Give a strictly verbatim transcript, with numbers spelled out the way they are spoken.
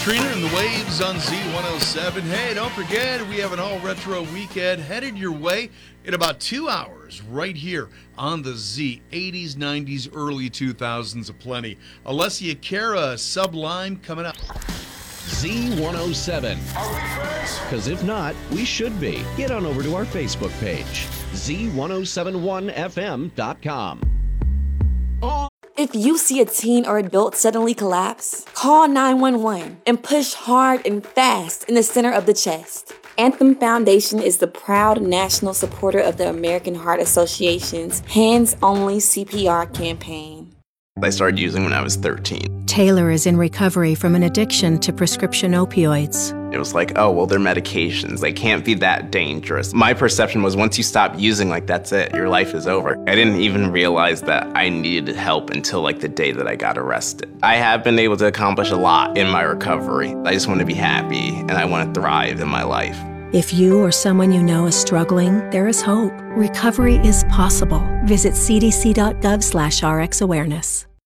Katrina and the Waves on Z one oh seven. Hey, don't forget, we have an all-retro weekend headed your way in about two hours right here on the Z. eighties, nineties, early two thousands aplenty. Alessia Cara, Sublime, coming up. Z one oh seven. Are we friends? Because if not, we should be. Get on over to our Facebook page, Z ten seventy-one F M dot com. If you see a teen or adult suddenly collapse, call nine one one and push hard and fast in the center of the chest. Anthem Foundation is the proud national supporter of the American Heart Association's Hands Only C P R campaign. I started using when I was thirteen. Taylor is in recovery from an addiction to prescription opioids. It was like, oh, well, they're medications. They can't be that dangerous. My perception was once you stop using, like, that's it. Your life is over. I didn't even realize that I needed help until, like, the day that I got arrested. I have been able to accomplish a lot in my recovery. I just want to be happy, and I want to thrive in my life. If you or someone you know is struggling, there is hope. Recovery is possible. Visit c d c dot gov slash r x awareness.